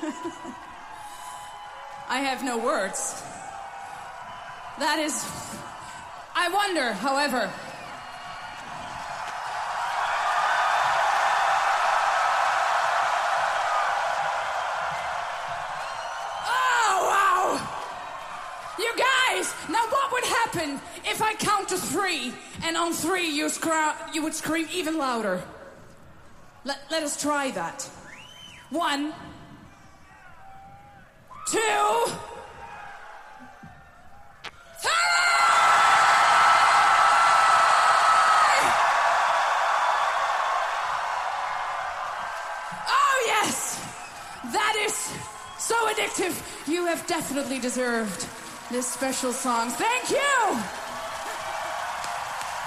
I have no words. That is... I wonder, however... Oh, wow! You guys, now what would happen if I count to 3, and on 3 you would scream even louder? Let us try that. 1, 2... Oh, yes! That is so addictive. You have definitely deserved this special song. Thank you!